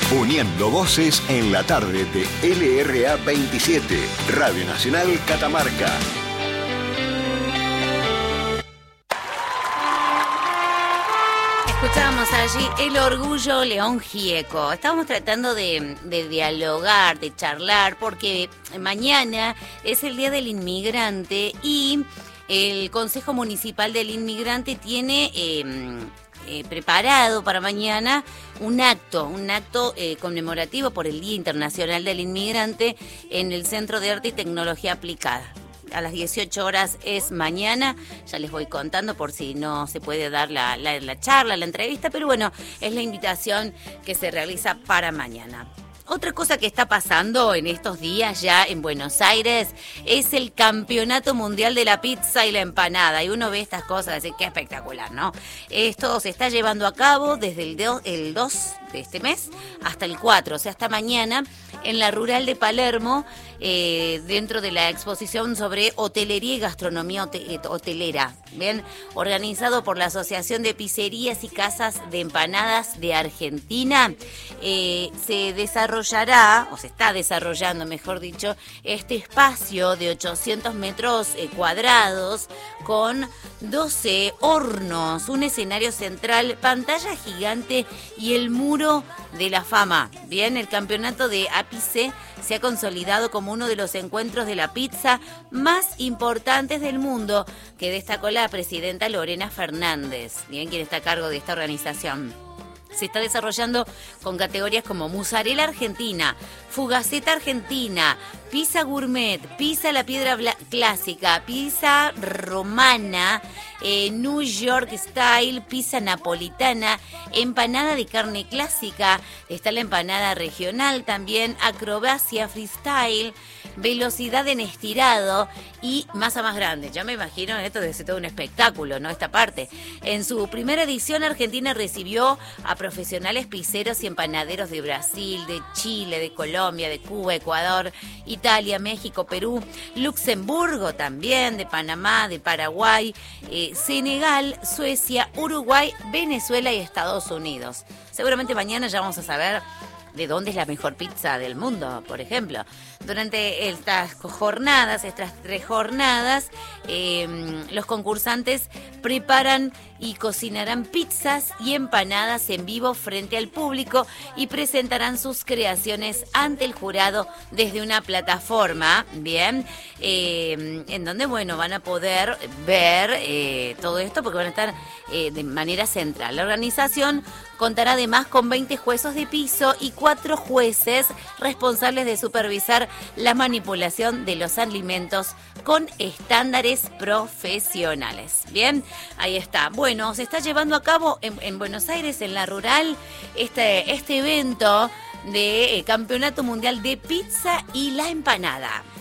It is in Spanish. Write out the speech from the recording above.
Uniendo voces en la tarde de LRA 27, Radio Nacional Catamarca. Escuchábamos allí El Orgullo, León Gieco. Estábamos tratando de dialogar, de charlar, porque mañana es el Día del Inmigrante y el Consejo Municipal del Inmigrante tiene preparado para mañana un acto conmemorativo por el Día Internacional del Inmigrante en el Centro de Arte y Tecnología Aplicada. A las 18 horas es mañana, ya les voy contando por si no se puede dar la charla, la entrevista, pero bueno, es la invitación que se realiza para mañana. Otra cosa que está pasando en estos días ya en Buenos Aires es el Campeonato Mundial de la Pizza y la Empanada. Y uno ve estas cosas y dice, qué espectacular, ¿no? Esto se está llevando a cabo desde el 2 de este mes hasta el 4, o sea, hasta mañana, en la Rural de Palermo, dentro de la exposición sobre hotelería y gastronomía hotelera, bien, organizado por la Asociación de Pizzerías y Casas de Empanadas de Argentina. Se desarrollará, o se está desarrollando, mejor dicho, este espacio de 800 metros cuadrados con 12 hornos, un escenario central, pantalla gigante y el muro de la fama. Bien, el campeonato de Ápice se ha consolidado como uno de los encuentros de la pizza más importantes del mundo, que destacó la presidenta Lorena Fernández, bien, quien está a cargo de esta organización. Se está desarrollando con categorías como mozzarella argentina, fugaceta argentina, pizza gourmet, pizza a la piedra clásica, pizza romana, New York style, pizza napolitana, empanada de carne clásica, está la empanada regional también, acrobacia freestyle, velocidad en estirado y masa más grande. Ya me imagino, esto debe ser todo un espectáculo, ¿no? Esta parte. En su primera edición, Argentina recibió a profesionales pizzeros y empanaderos de Brasil, de Chile, de Colombia, de Cuba, Ecuador, Italia, México, Perú, Luxemburgo también, de Panamá, de Paraguay, Senegal, Suecia, Uruguay, Venezuela y Estados Unidos. Seguramente mañana ya vamos a saber de dónde es la mejor pizza del mundo, por ejemplo. Durante estas 3 jornadas, los concursantes preparan y cocinarán pizzas y empanadas en vivo frente al público y presentarán sus creaciones ante el jurado desde una plataforma, bien, en donde, bueno, van a poder ver todo esto porque van a estar de manera central. La organización contará además con 20 jueces de piso y 4 jueces responsables de supervisar la manipulación de los alimentos con estándares profesionales. Bien, ahí está. Bueno, se está llevando a cabo en Buenos Aires, en la Rural, este evento de Campeonato Mundial de Pizza y la Empanada.